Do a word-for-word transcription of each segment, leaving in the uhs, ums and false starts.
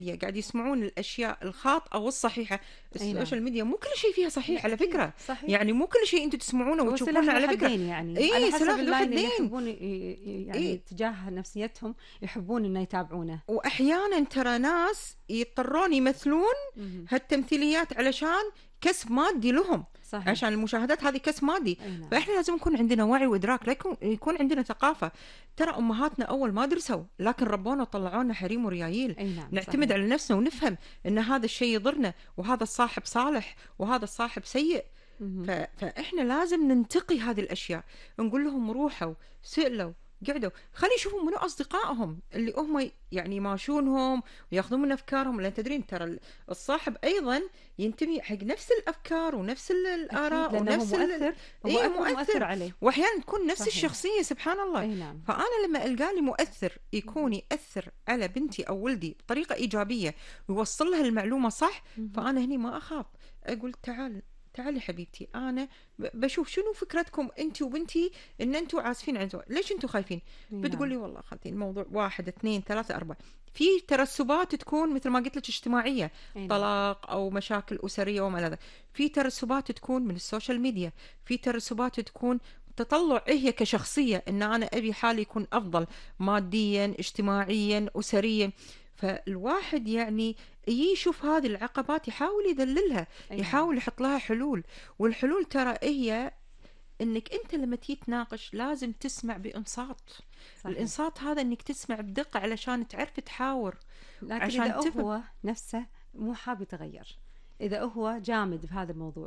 قاعد يسمعون الاشياء الخاطئه والصحيحه. أي نعم. السوشيال ميديا مو كل شيء فيها صحيح على فكره، صحيح. يعني مو كل شيء انتم تسمعونه هو سلاح وتشوفونه ذو على فكره. حدين يعني، اي على حسب سلاح ذو اللاين اللي حدين. يحبون ي- ي- يعني إيه؟ تجاه نفسيتهم يحبون انه يتابعونه. واحيانا ترى ناس يضطرون يمثلون مهم. هالتمثيليات علشان كسب مادي لهم، صحيح. عشان المشاهدات هذه كسب مادي. أي نعم. فاحنا لازم يكون عندنا وعي وادراك، لا يكون يكون عندنا ثقافه. ترى امهاتنا اول ما درسوا لكن ربونا وطلعونا حريم وريايل. أي نعم. نعتمد صحيح. على نفسنا ونفهم ان هذا الشيء يضرنا، وهذا الصاحب صالح وهذا الصاحب سيء. مهم. ف... فاحنا لازم ننتقي هذه الاشياء، نقول لهم روحوا سئلوا قعدوا، خلي يشوفوا منو اصدقائهم اللي هم يعني يماشونهم وياخذون من افكارهم. لان تدرين ترى الصاحب ايضا ينتمي حق نفس الافكار ونفس الاراء أكيد، لأنه هو ونفس ال... مؤثر. هو إيه أكبر مؤثر. مؤثر عليه. واحيانا تكون نفس صحيح. الشخصيه سبحان الله. أي نعم. فانا لما القى لي مؤثر يكون ياثر على بنتي او ولدي بطريقه ايجابيه ويوصل لها المعلومه صح، مهم. فانا هني ما اخاف، اقول تعال تعالي حبيبتي، انا ب- بشوف شنو فكرتكم انت وبنتي ان انتم عازفين عن زواج، ليش انتم خايفين؟ أي نعم. بتقولي والله خالتي الموضوع واحد اثنين ثلاثة أربعة. في ترسبات تكون مثل ما قلت لك اجتماعية، أي نعم. طلاق أو مشاكل أسرية وما إلى ذلك. في ترسبات تكون من السوشيال ميديا، في ترسبات تكون تطلع هي كشخصية ان انا ابي حالي يكون افضل ماديا اجتماعيا اسريا. فالواحد يعني يشوف هذه العقبات يحاول يذللها، أي نعم. يحاول يحط لها حلول. والحلول ترى هي انك انت لما تيجي تناقش لازم تسمع بانصات. صحيح. الانصات هذا انك تسمع بدقة علشان تعرف تحاور. لكن عشان إذا تفهم. هو نفسه مو حاب يتغير، إذا هو جامد بهذا الموضوع،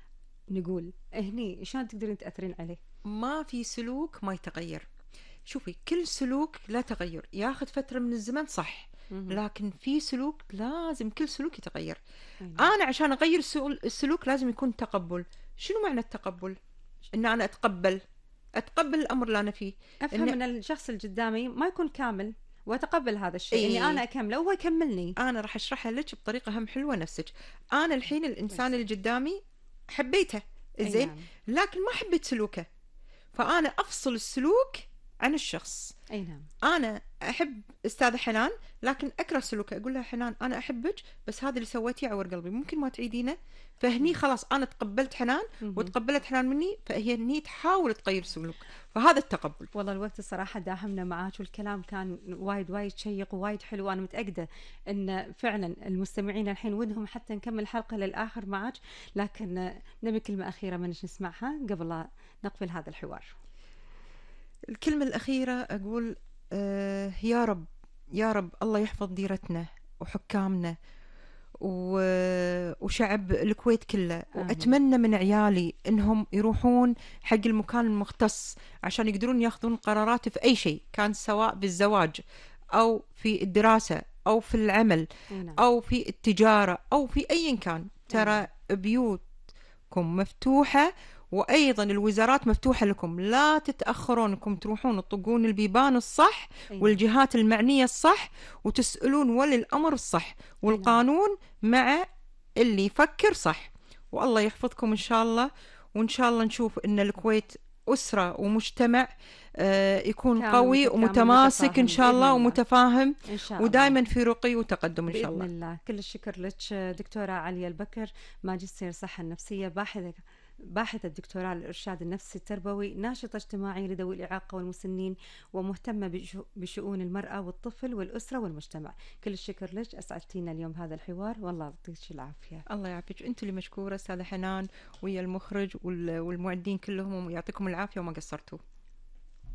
نقول هني شلون تقدرين تأثرين عليه؟ ما في سلوك ما يتغير. شوفي كل سلوك لا تغير ياخذ فترة من الزمن صح، مهم. لكن في سلوك لازم كل سلوك يتغير. أي نعم. انا عشان اغير السلو- السلوك لازم يكون تقبل. شنو معنى التقبل؟ ان انا اتقبل اتقبل الامر اللي انا فيه. أفهم إن- أن الشخص اللي قدامي ما يكون كامل وأتقبل هذا الشيء. إيه. إني أنا أكمله وهو يكملني. انا راح اشرحها لك بطريقه هم حلوه نفسك. انا الحين الانسان اللي قدامي حبيته أي زين، نعم. لكن ما حبيت سلوكه، فانا افصل السلوك عن الشخص. أي نعم. انا احب استاذه حنان لكن اكره سلوكها، اقول لها حنان انا احبك بس هذا اللي سويتيه عور قلبي، ممكن ما تعيدينه. فهني خلاص انا تقبلت حنان مهم. وتقبلت حنان مني، فهي هني تحاول تغير سلوك. فهذا التقبل. والله الوقت الصراحة داهمنا معاك، والكلام كان وايد وايد شيق ووايد حلو. وأنا متأكدة أن فعلا المستمعين الحين ودهم حتى نكمل الحلقة للآخر معاك، لكن نبي كلمة أخيرة منك نسمعها قبل لا نقفل هذا الحوار. الكلمة الأخيرة أقول آه يا رب يا رب الله يحفظ ديرتنا وحكامنا و- وشعب الكويت كله. آمين. وأتمنى من عيالي إنهم يروحون حق المكان المختص عشان يقدرون ياخذون قرارات في أي شيء كان، سواء بالزواج أو في الدراسة أو في العمل أي نعم. أو في التجارة أو في أي كان. ترى بيوتكم مفتوحة، وأيضا الوزارات مفتوحة لكم، لا تتأخرون أنكم تروحون تطقون البيبان الصح أي نعم. والجهات المعنية الصح وتسألون ولي الأمر الصح، والقانون مع اللي يفكر صح. والله يحفظكم إن شاء الله. وإن شاء الله نشوف أن الكويت أسرة ومجتمع آه، يكون كامل قوي متكامل ومتماسك متفاهم إن شاء بإذن الله الله. ومتفاهم، إن شاء الله. ودائما في رقي وتقدم إن شاء بإذن الله. الله. كل الشكر لك دكتورة عليا البكر، ماجستير الصحة النفسية، باحثة باحثة الدكتوراه للإرشاد النفسي التربوي، ناشطة اجتماعية لذوي الإعاقة والمسنين، ومهتمة بشو- بشؤون المرأة والطفل والأسرة والمجتمع. كل الشكر لك، أسعدتينا اليوم هذا الحوار، والله يعطيك العافية. الله يعافيك، انت اللي مشكوره استاذه حنان، ويا المخرج وال- والمعدين كلهم، ويعطيكم العافيه وما قصرتوا.